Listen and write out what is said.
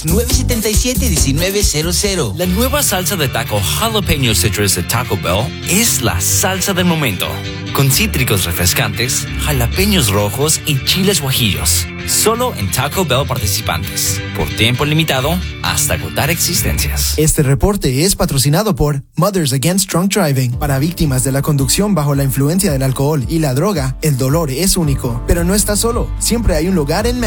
977-1900. La nueva salsa de taco Jalapeño Citrus de Taco Bell es la salsa del momento. Con cítricos refrescantes, jalapeños rojos y chiles guajillos. Solo en Taco Bell participantes. Por tiempo limitado, hasta agotar existencias. Este reporte es patrocinado por Mothers Against Drunk Driving. Para víctimas de la conducción bajo la influencia del alcohol y la droga, el dolor es único. Pero no estás solo. Siempre hay un lugar en